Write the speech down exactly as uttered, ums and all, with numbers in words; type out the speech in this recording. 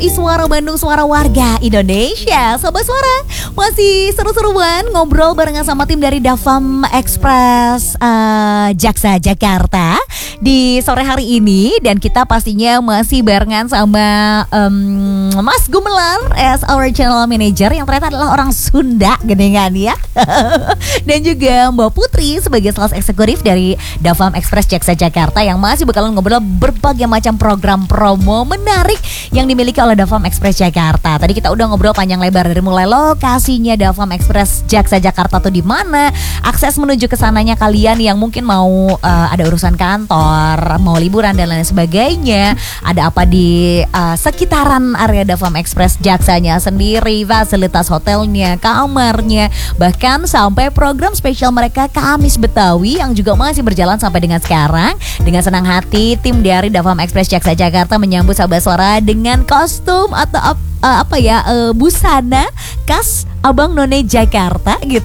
Iswara Bandung, suara warga Indonesia. Sobat Suara, masih seru-seruan ngobrol barengan sama tim dari Davam Express uh, Jaksa Jakarta di sore hari ini. Dan kita pastinya masih barengan sama um, Mas Gumelar as our channel manager, yang ternyata adalah orang Sunda gedengan ya. Dan juga Mbak Putri sebagai sales eksekutif dari Davam Express Jaksa Jakarta, yang masih bakalan ngobrol berbagai macam program promo menarik yang dimiliki oleh Davam Express Jakarta. Tadi kita udah ngobrol panjang lebar dari mulai lokasinya Davam Express Jaksa Jakarta tuh di mana, akses menuju ke sananya kalian yang mungkin mau uh, ada urusan kantor, mau liburan dan lain sebagainya. Ada apa di uh, sekitaran area Davam Express Jaksanya sendiri, fasilitas hotelnya, kamarnya, bahkan sampai program spesial mereka Kamis Betawi yang juga masih berjalan sampai dengan sekarang. Dengan senang hati tim dari Davam Express Jaksa Jakarta menyambut Sobat Suara dengan kostum atau uh, apa ya uh, busana khas Abang None Jakarta gitu